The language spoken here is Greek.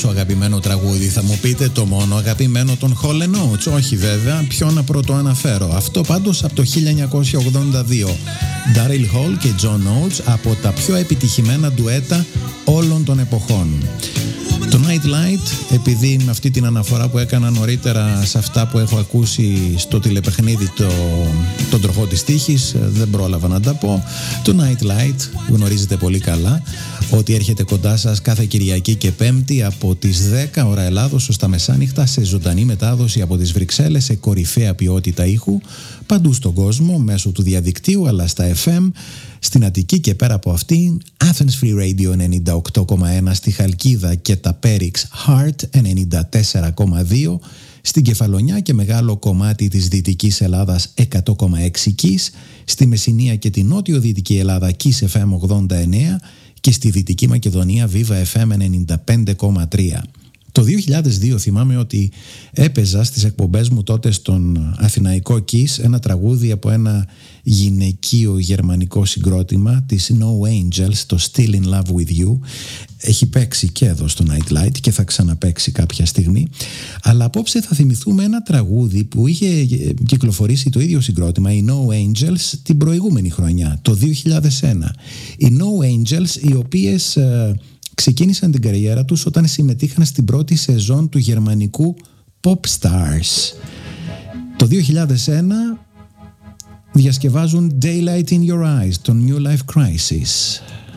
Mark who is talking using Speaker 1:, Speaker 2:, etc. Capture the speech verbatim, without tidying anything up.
Speaker 1: σου αγαπημένο τραγούδι, θα μου πείτε, το μόνο αγαπημένο των Hall and Oates? Όχι βέβαια, ποιο να πρωτοαναφέρω. Αυτό πάντως από το χίλια εννιακόσια ογδόντα δύο. Daryl Hall και John Oates, από τα πιο επιτυχημένα ντουέτα όλων των εποχών. Το Night Light, επειδή με αυτή την αναφορά που έκανα νωρίτερα σε αυτά που έχω ακούσει στο τηλεπαιχνίδι το, τον τροχό της τύχης, δεν πρόλαβα να τα πω. Το Night Light γνωρίζετε πολύ καλά ότι έρχεται κοντά σας κάθε Κυριακή και Πέμπτη από τις δέκα ώρα Ελλάδος ως τα μεσάνυχτα, σε ζωντανή μετάδοση από τις Βρυξέλλες, σε κορυφαία ποιότητα ήχου παντού στον κόσμο μέσω του διαδικτύου, αλλά στα εφ εμ στην Αττική και πέρα από αυτήν Athens Free Radio ενενήντα οκτώ κόμμα ένα στη Χαλκίδα και τα Πέριξ Heart ενενήντα τέσσερα κόμμα δύο, στην Κεφαλονιά και μεγάλο κομμάτι της Δυτικής Ελλάδας εκατό κόμμα έξι Kiss, στη Μεσσηνία και την Νότιο-Δυτική Ελλάδα Kiss εφ εμ ογδόντα εννέα και στη Δυτική Μακεδονία Viva εφ εμ ενενήντα πέντε κόμμα τρία. Το δύο χιλιάδες δύο θυμάμαι ότι έπαιζα στις εκπομπές μου τότε στον Αθηναϊκό Kiss ένα τραγούδι από ένα γυναικείο γερμανικό συγκρότημα της No Angels, το Still in Love with You. Έχει παίξει και εδώ στο Night Light και θα ξαναπαίξει κάποια στιγμή. Αλλά απόψε θα θυμηθούμε ένα τραγούδι που είχε κυκλοφορήσει το ίδιο συγκρότημα, οι No Angels, την προηγούμενη χρονιά, το δύο χιλιάδες ένα. Οι No Angels, οι οποίες ε, ξεκίνησαν την καριέρα τους όταν συμμετείχαν στην πρώτη σεζόν του γερμανικού Pop Stars. Το δύο χιλιάδες ένα διασκευάζουν Daylight in Your Eyes, το New Life Crisis.